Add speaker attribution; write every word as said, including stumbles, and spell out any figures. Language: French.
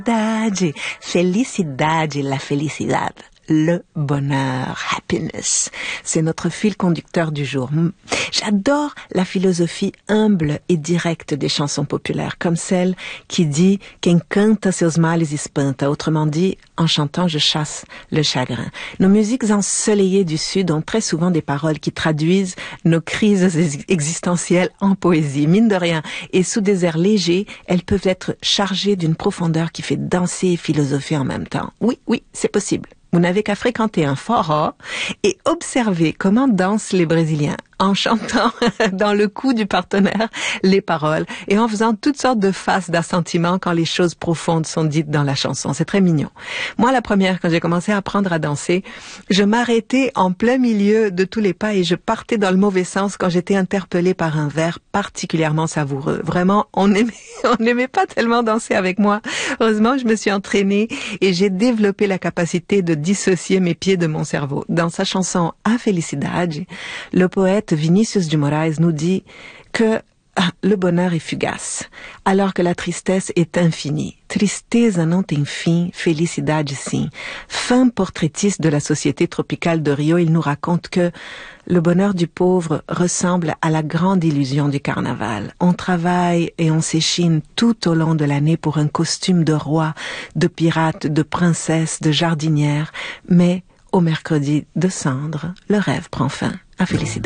Speaker 1: Felicidade, felicidade, la felicidad, le bonheur, happiness. C'est notre fil conducteur du jour. J'adore la philosophie humble et directe des chansons populaires, comme celle qui dit « Quem canta seus males espanta », autrement dit « En chantant, je chasse le chagrin ». Nos musiques ensoleillées du Sud ont très souvent des paroles qui traduisent nos crises existentielles en poésie, mine de rien. Et sous des airs légers, elles peuvent être chargées d'une profondeur qui fait danser et philosopher en même temps. Oui, oui, c'est possible. Vous n'avez qu'à fréquenter un fora et observer comment dansent les Brésiliens en chantant dans le cou du partenaire les paroles et en faisant toutes sortes de faces d'assentiment quand les choses profondes sont dites dans la chanson. C'est très mignon. Moi, la première, quand j'ai commencé à apprendre à danser, je m'arrêtais en plein milieu de tous les pas et je partais dans le mauvais sens quand j'étais interpellée par un vers particulièrement savoureux. Vraiment, on n'aimait, on n'aimait pas tellement danser avec moi. Heureusement, je me suis entraînée et j'ai développé la capacité de dissocier mes pieds de mon cerveau. Dans sa chanson A Felicidade, le poète Vinícius de Moraes nous dit que le bonheur est fugace, alors que la tristesse est infinie. Tristeza não tem fim, felicidade sim. Fin portraitiste de la société tropicale de Rio, il nous raconte que le bonheur du pauvre ressemble à la grande illusion du carnaval. On travaille et on s'échine tout au long de l'année pour un costume de roi, de pirate, de princesse, de jardinière, mais au mercredi de cendre, le rêve prend fin. À féliciter.